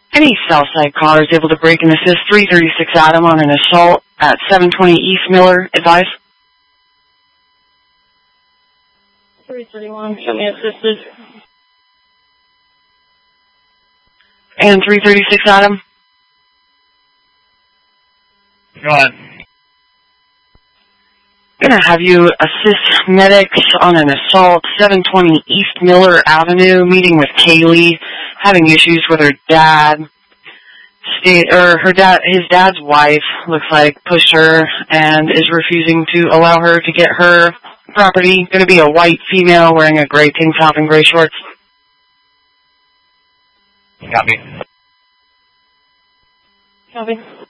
Any Southside car is able to break and assist 336 Adam on an assault at 720 East Miller. Advise. 331, show me assisted. And 336 Adam. Go ahead. Gonna have you assist medics on an assault, 720 East Miller Avenue, meeting with Kaylee, having issues with her dad. His dad's wife looks like pushed her and is refusing to allow her to get her property. Gonna be a white female wearing a gray tank top and gray shorts. Copy. Copy.